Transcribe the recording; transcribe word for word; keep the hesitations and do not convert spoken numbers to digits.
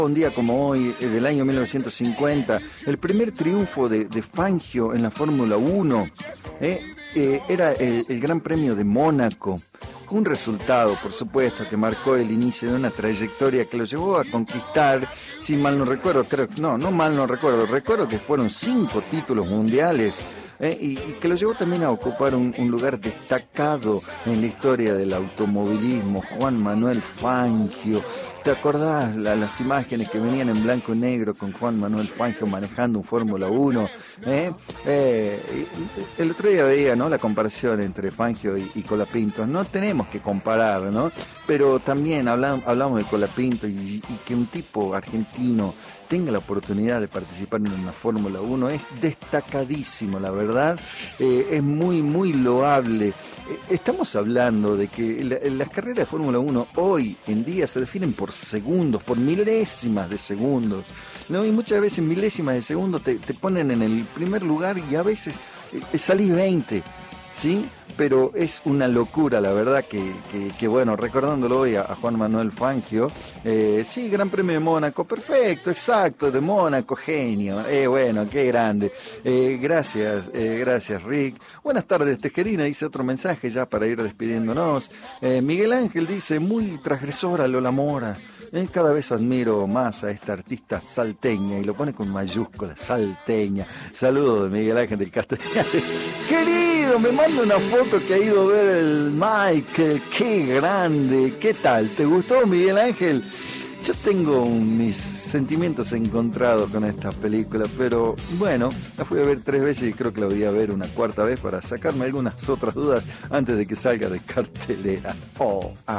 Un día como hoy, eh, del año mil novecientos cincuenta, el primer triunfo de, de Fangio en la Fórmula uno, eh, eh, era el, el Gran Premio de Mónaco. Un resultado, por supuesto, que marcó el inicio de una trayectoria que lo llevó a conquistar, si mal no recuerdo, creo, no, no mal no recuerdo, recuerdo que fueron cinco títulos mundiales. Eh, y, y que lo llevó también a ocupar un, un lugar destacado en la historia del automovilismo. Juan Manuel Fangio, ¿te acordás la, las imágenes que venían en blanco y negro con Juan Manuel Fangio manejando un Fórmula uno? ¿Eh? Eh, el otro día veía, ¿no?, la comparación entre Fangio y, y Colapinto. No tenemos que comparar, ¿no? Pero también hablamos, hablamos de Colapinto y, y que un tipo argentino tenga la oportunidad de participar en una Fórmula uno es destacadísimo, la verdad, eh, es muy, muy loable. Eh, estamos hablando de que la, las carreras de Fórmula uno hoy en día se definen por segundos, por milésimas de segundos, ¿no? Y muchas veces milésimas de segundos te, te ponen en el primer lugar y a veces eh, salís veinte, ¿sí? Pero es una locura, la verdad, que, que, que bueno, recordándolo hoy a, a Juan Manuel Fangio, eh, sí, Gran Premio de Mónaco, perfecto, exacto, de Mónaco, genio, eh, bueno, qué grande, eh, gracias, eh, gracias Rick. Buenas tardes, Tejerina, dice otro mensaje ya para ir despidiéndonos. eh, Miguel Ángel dice, muy transgresora Lola Mora. Eh, cada vez admiro más a esta artista salteña, y lo pone con mayúsculas, salteña. Saludos de Miguel Ángel del Castellano. Querido, me manda una foto que ha ido a ver el Michael, qué grande, ¿qué tal? ¿Te gustó, Miguel Ángel? Yo tengo mis sentimientos encontrados con esta película, pero bueno, la fui a ver tres veces y creo que la voy a ver una cuarta vez para sacarme algunas otras dudas antes de que salga de cartelera. Oh, ah.